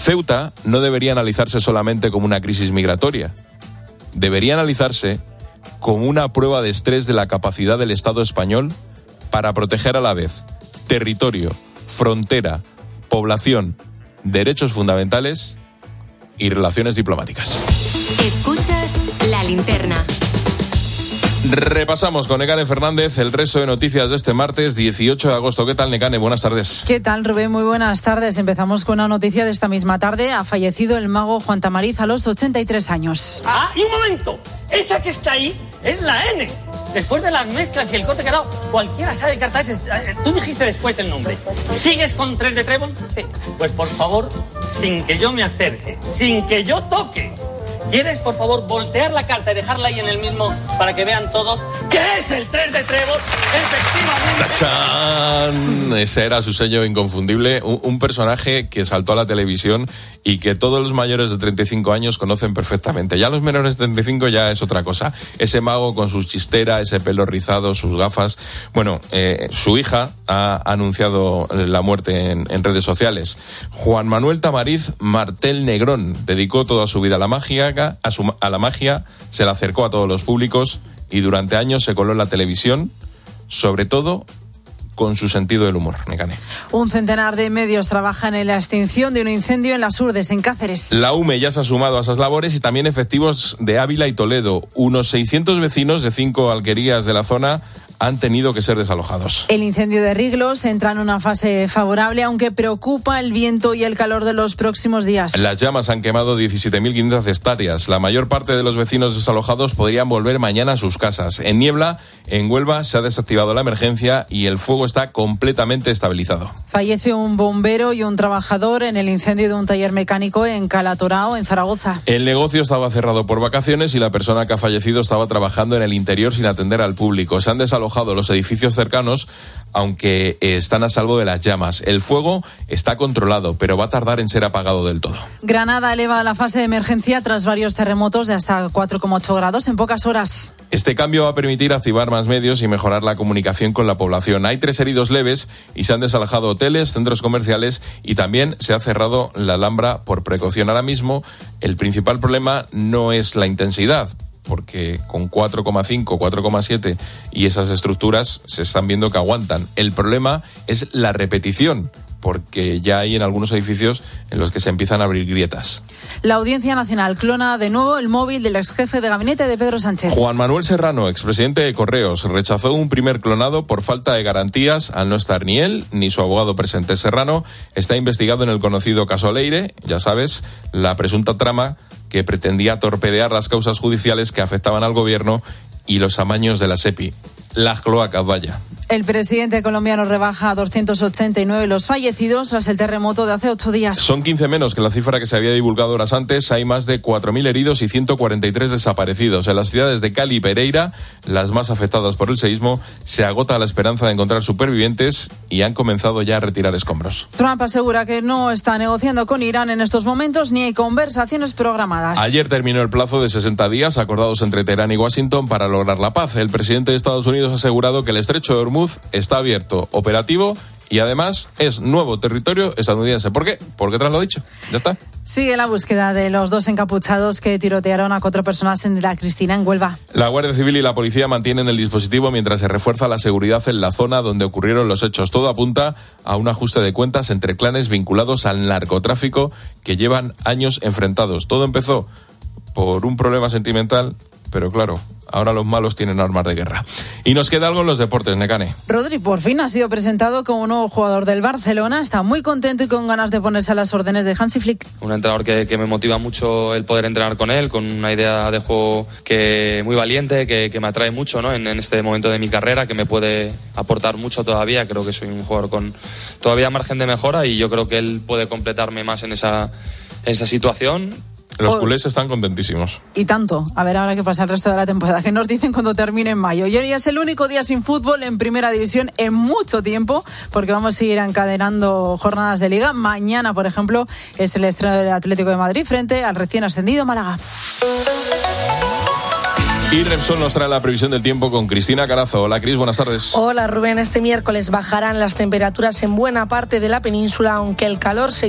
Ceuta no debería analizarse solamente como una crisis migratoria. Debería analizarse como una prueba de estrés de la capacidad del Estado español para proteger a la vez territorio, frontera, población, derechos fundamentales y relaciones diplomáticas. Escuchas La Linterna. Repasamos con Nekane Fernández el resto de noticias de este martes 18 de agosto. ¿Qué tal, Nekane? Buenas tardes. ¿Qué tal, Rubén? Muy buenas tardes. Empezamos con una noticia de esta misma tarde. Ha fallecido el mago Juan Tamariz a los 83 años. Y un momento. Esa que está ahí es la N. Después de las mezclas y el corte que ha dado, cualquiera sabe de cartales. Tú dijiste después el nombre. ¿Sigues con 3 de trébol? Sí. Pues por favor, sin que yo me acerque, sin que yo toque, ¿quieres, por favor, voltear la carta y dejarla ahí en el mismo para que vean todos que es el 3 de trébol? Efectivamente. ¡Tachán! Ese era su sello inconfundible. Un personaje que saltó a la televisión y que todos los mayores de 35 años conocen perfectamente. Ya los menores de 35 ya es otra cosa. Ese mago con su chistera, ese pelo rizado, sus gafas. Bueno, su hija ha anunciado la muerte en redes sociales. Juan Manuel Tamariz Martel Negrón dedicó toda su vida a la magia, se la acercó a todos los públicos y durante años se coló en la televisión, sobre todo con su sentido del humor. Nekane. Un centenar de medios trabajan en la extinción de un incendio en Las Urdes, en Cáceres. La UME ya se ha sumado a esas labores y también efectivos de Ávila y Toledo. Unos 600 vecinos de 5 alquerías de la zona han tenido que ser desalojados. El incendio de Riglos entra en una fase favorable, aunque preocupa el viento y el calor de los próximos días. Las llamas han quemado 17.500 hectáreas. La mayor parte de los vecinos desalojados podrían volver mañana a sus casas. En Niebla, en Huelva, se ha desactivado la emergencia y el fuego está completamente estabilizado. Fallece un bombero y un trabajador en el incendio de un taller mecánico en Calatorao, en Zaragoza. El negocio estaba cerrado por vacaciones y la persona que ha fallecido estaba trabajando en el interior sin atender al público. Se han desalojado los edificios cercanos, aunque están a salvo de las llamas. El fuego está controlado, pero va a tardar en ser apagado del todo. Granada eleva la fase de emergencia tras varios terremotos de hasta 4,8 grados en pocas horas. Este cambio va a permitir activar más medios y mejorar la comunicación con la población. Hay 3 heridos leves y se han desalojado hoteles, centros comerciales y también se ha cerrado la Alhambra por precaución. Ahora mismo el principal problema no es la intensidad, porque con 4,5, 4,7 y esas estructuras se están viendo que aguantan. El problema es la repetición, porque ya hay en algunos edificios en los que se empiezan a abrir grietas. La Audiencia Nacional clona de nuevo el móvil del exjefe de gabinete de Pedro Sánchez. Juan Manuel Serrano, expresidente de Correos, rechazó un primer clonado por falta de garantías al no estar ni él ni su abogado presente. Serrano está investigado en el conocido caso Leire, ya sabes, la presunta trama que pretendía torpedear las causas judiciales que afectaban al gobierno y los amaños de la SEPI. Las cloacas, vaya. El presidente colombiano rebaja a 289 los fallecidos tras el terremoto de hace 8 días. Son 15 menos que la cifra que se había divulgado horas antes. Hay más de 4.000 heridos y 143 desaparecidos. En las ciudades de Cali y Pereira, las más afectadas por el seísmo, se agota la esperanza de encontrar supervivientes y han comenzado ya a retirar escombros. Trump asegura que no está negociando con Irán en estos momentos ni hay conversaciones programadas. Ayer terminó el plazo de 60 días acordados entre Teherán y Washington para lograr la paz. El presidente de Estados Unidos ha asegurado que el estrecho de Hormuz está abierto, operativo y además es nuevo territorio estadounidense. ¿Por qué? Porque te lo he dicho. Ya está. Sigue la búsqueda de los 2 encapuchados que tirotearon a 4 personas en la Cristina, en Huelva. La Guardia Civil y la policía mantienen el dispositivo mientras se refuerza la seguridad en la zona donde ocurrieron los hechos. Todo apunta a un ajuste de cuentas entre clanes vinculados al narcotráfico que llevan años enfrentados. Todo empezó por un problema sentimental, pero claro, ahora los malos tienen armas de guerra. Y nos queda algo en los deportes, Nekane. Rodri por fin ha sido presentado como nuevo jugador del Barcelona. Está muy contento y con ganas de ponerse a las órdenes de Hansi Flick. Un entrenador que me motiva mucho el poder entrenar con él, con una idea de juego que muy valiente, que me atrae mucho, ¿no? En este momento de mi carrera, que me puede aportar mucho todavía. Creo que soy un jugador con todavía margen de mejora y yo creo que él puede completarme más en esa situación. Los culés están contentísimos. Y tanto. A ver ahora qué pasa el resto de la temporada. ¿Qué nos dicen cuando termine en mayo? Y hoy es el único día sin fútbol en Primera División en mucho tiempo, porque vamos a seguir encadenando jornadas de Liga. Mañana, por ejemplo, es el estreno del Atlético de Madrid frente al recién ascendido Málaga. Y Repsol nos trae la previsión del tiempo con Cristina Carazo. Hola, Cris, buenas tardes. Hola, Rubén. Este miércoles bajarán las temperaturas en buena parte de la península, aunque el calor se